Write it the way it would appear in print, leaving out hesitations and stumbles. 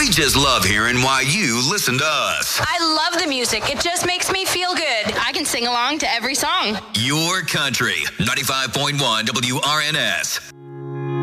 We just love hearing why you listen to us. I love the music. It just makes me feel good. I can sing along to every song. Your country, 95.1 WRNS.